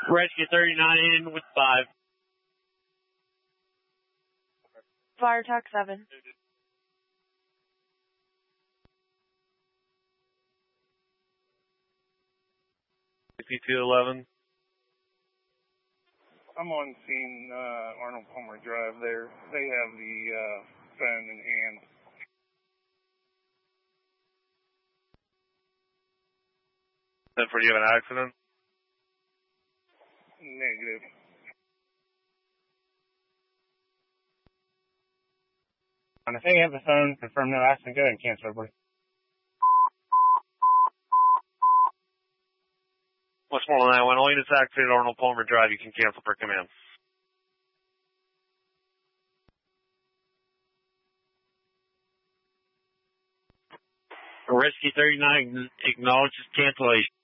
Rescue 39 in with 5. Fire Talk 7. P211. I'm on scene, Arnold Palmer Drive there. They have the phone in hand. Do you have an accident? Negative. And if they have the phone, confirm no accident, go ahead and cancel everybody. Westmoreland 911, all units activated Arnold Palmer Drive, you can cancel per command. Rescue 39 acknowledges cancellation.